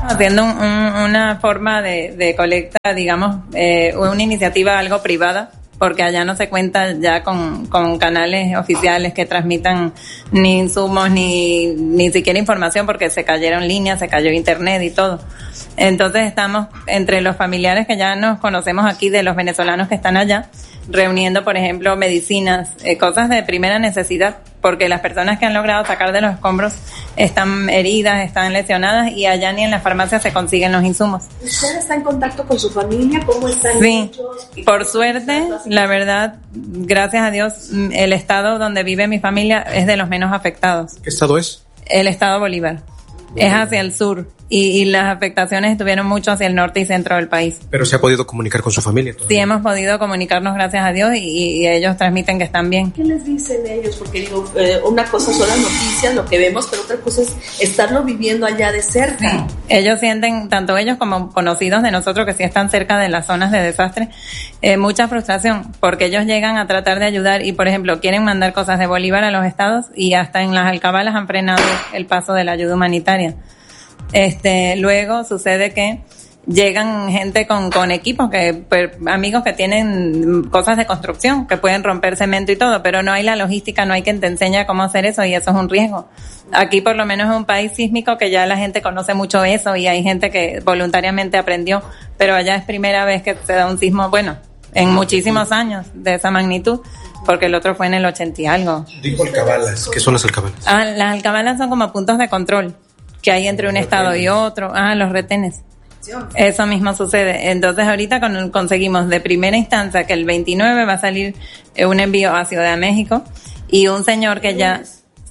haciendo una forma de colecta, digamos, una iniciativa algo privada, porque allá no se cuenta ya con canales oficiales que transmitan ni insumos ni siquiera información, porque se cayeron líneas, se cayó internet y todo. Entonces estamos entre los familiares que ya nos conocemos aquí de los venezolanos que están allá, reuniendo, por ejemplo, medicinas, cosas de primera necesidad, porque las personas que han logrado sacar de los escombros están heridas, están lesionadas, y allá ni en la farmacia se consiguen los insumos. ¿Usted está en contacto con su familia? ¿Cómo están sí, ellos? Por suerte, la verdad, gracias a Dios, el estado donde vive mi familia es de los menos afectados. ¿Qué estado es? El estado Bolívar. Es hacia el sur, y las afectaciones estuvieron mucho hacia el norte y centro del país. ¿Pero se ha podido comunicar con su familia todavía? Sí, hemos podido comunicarnos, gracias a Dios, y ellos transmiten que están bien. ¿Qué les dicen ellos? Porque digo, una cosa son las noticias, lo que vemos, pero otra cosa es estarlo viviendo allá de cerca. Sí. Ellos sienten, tanto ellos como conocidos de nosotros que sí están cerca de las zonas de desastre, mucha frustración, porque ellos llegan a tratar de ayudar y, por ejemplo, quieren mandar cosas de Bolívar a los estados, y hasta en las alcabalas han frenado el paso de la ayuda humanitaria. Luego sucede que llegan gente con equipos, amigos que tienen cosas de construcción, que pueden romper cemento y todo, pero no hay la logística, no hay quien te enseñe cómo hacer eso, y eso es un riesgo. Aquí por lo menos es un país sísmico que ya la gente conoce mucho eso, y hay gente que voluntariamente aprendió, pero allá es primera vez que se da un sismo, bueno, en muchísimos años de esa magnitud, porque el otro fue en el 80 y algo. Dijo alcabalas. ¿Qué son las alcabalas? Las alcabalas son como puntos de control que hay entre un estado y otro. Los retenes. Eso mismo sucede. Entonces ahorita conseguimos de primera instancia que el 29 va a salir un envío a Ciudad de México, y un señor que ya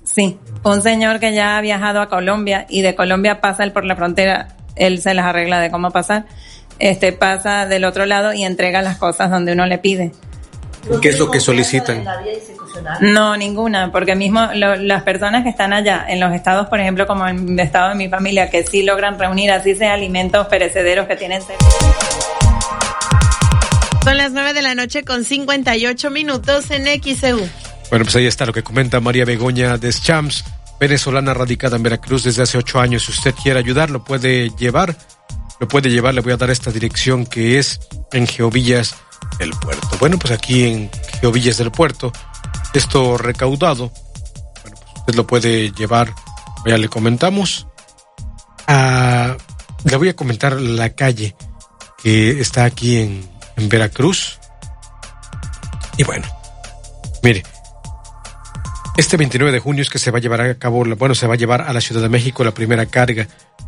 ha viajado a Colombia, y de Colombia pasa él por la frontera, él se las arregla de cómo pasar, pasa del otro lado y entrega las cosas donde uno le pide. ¿Qué es lo que solicitan? No, ninguna, porque mismo las personas que están allá en los estados, por ejemplo, como en el estado de mi familia, que sí logran reunir, así sea alimentos perecederos que tienen cerca. Son las 9:58 p.m. en XEU. Bueno, pues ahí está lo que comenta María Begoña Deschamps, venezolana radicada en Veracruz desde hace 8 años. Si usted quiere ayudar, lo puede llevar. Le voy a dar esta dirección, que es en Geovillas del Puerto. Bueno, pues aquí en Geovillas del Puerto, esto recaudado, bueno, pues usted lo puede llevar, ya le comentamos. Le voy a comentar la calle que está aquí en Veracruz. Y bueno, mire, este 29 de junio es que se va a llevar a cabo, se va a llevar a la Ciudad de México la primera carga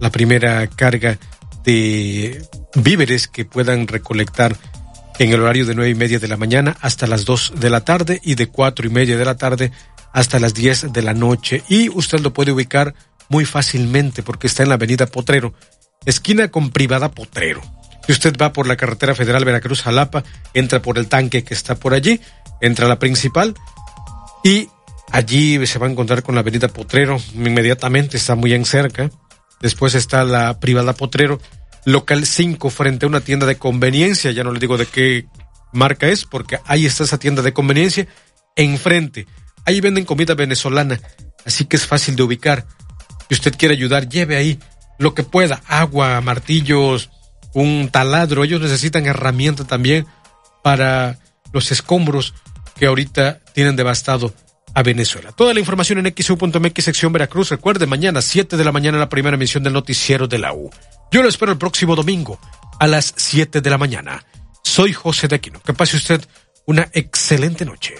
de víveres que puedan recolectar en el horario de 9:30 de la mañana hasta las 2 de la tarde, y de 4:30 de la tarde hasta las 10 de la noche. Y usted lo puede ubicar muy fácilmente porque está en la avenida Potrero, esquina con Privada Potrero. Si usted va por la carretera federal Veracruz-Jalapa, entra por el tanque que está por allí, entra a la principal, y allí se va a encontrar con la avenida Potrero, inmediatamente está muy en cerca. Después está la Privada Potrero, local 5, frente a una tienda de conveniencia. Ya no le digo de qué marca es, porque ahí está esa tienda de conveniencia enfrente. Ahí venden comida venezolana, así que es fácil de ubicar. Si usted quiere ayudar, lleve ahí lo que pueda, agua, martillos, un taladro. Ellos necesitan herramienta también para los escombros que ahorita tienen devastado a Venezuela. Toda la información en xu.mx sección Veracruz. Recuerde, mañana 7 de la mañana la primera emisión del noticiero de la U. Yo lo espero el próximo domingo a las 7 de la mañana. Soy José de Aquino. Que pase usted una excelente noche.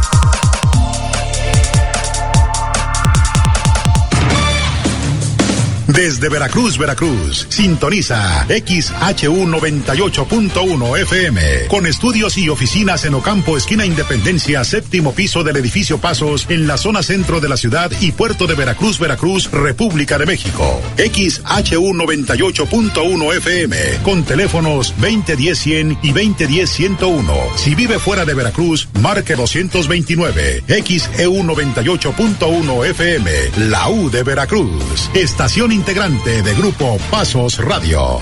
Desde Veracruz, sintoniza XHU 98.1 FM, con estudios y oficinas en Ocampo, esquina Independencia, 7º piso del edificio Pasos, en la zona centro de la ciudad y puerto de Veracruz, República de México. XHU 98.1 FM, con teléfonos 2010-100 y 2010-101. Si vive fuera de Veracruz, marque 229. XEU 98.1 FM, la U de Veracruz. Estación integrante de Grupo Pasos Radio.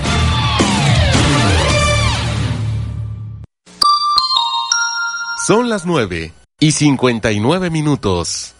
Son las 9:59 p.m.